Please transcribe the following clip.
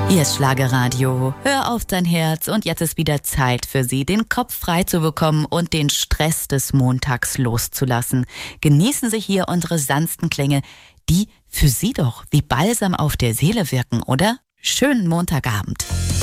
Hier ist Schlagerradio. Hör auf dein Herz und jetzt ist wieder Zeit für Sie, den Kopf frei zu bekommen und den Stress des Montags loszulassen. Genießen Sie hier unsere sanften Klänge, die für Sie doch wie Balsam auf der Seele wirken, oder? Schönen Montagabend.